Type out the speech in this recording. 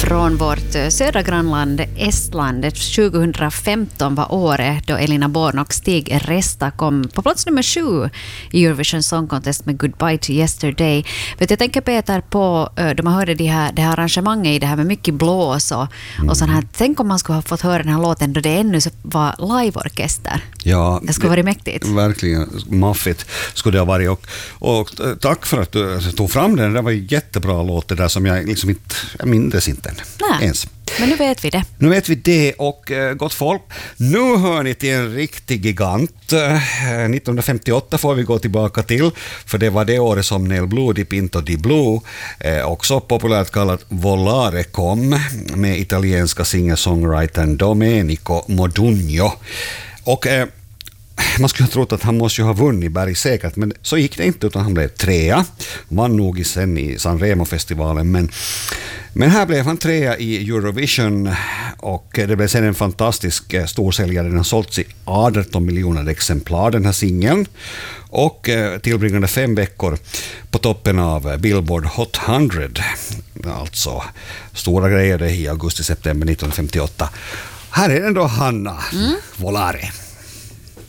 från vårt södra grannland Estland. 2015 var året då Elina Born och Stig Resta kom på plats nummer 7 i Eurovision Song Contest med Goodbye to Yesterday. Jag tänker Peter på, då man hörde det här arrangemanget i det här med mycket blås och sånt här. Tänk om man skulle ha fått höra den här låten då det ännu så var liveorkester. Ja, det skulle vara mäktigt. Verkligen maffigt skulle det ha varit. Och tack för att du tog fram den. Det var ju jättebra låt det där som jag liksom inte minns inte ens. Men nu vet vi det. Nu vet vi det och gott folk. Nu hör ni till en riktig gigant. 1958 får vi gå tillbaka till. För det var det året som Nel Blue di Pinto di Blu, också populärt kallat Volare, kom med italienska singer-songwritern Domenico Modugno. Och man skulle ha trott att han måste ju ha vunnit bergsäkert, men så gick det inte utan han blev 3. Vann nog sen i Sanremo-festivalen, men här blev han 3 i Eurovision och det blev sen en fantastisk storsäljare. Den har sålts i 18 miljoner exemplar den här singeln och tillbringade 5 veckor på toppen av Billboard Hot 100. Alltså stora grejer det i augusti-september 1958. Här är den då Hanna Volare.